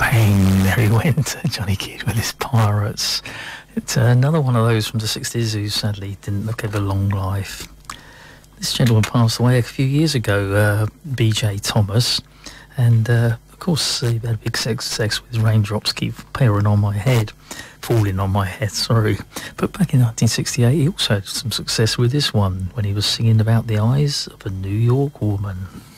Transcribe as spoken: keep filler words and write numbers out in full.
bang, there he went, Johnny Kidd with his Pirates. It's uh, another one of those from the sixties who sadly didn't look over a long life. This gentleman passed away a few years ago, uh, B J Thomas, and uh, of course he had a big success with Raindrops Keep Pouring on My Head, Falling on My Head, sorry. But back in nineteen sixty-eight he also had some success with this one when he was singing about the eyes of a New York woman.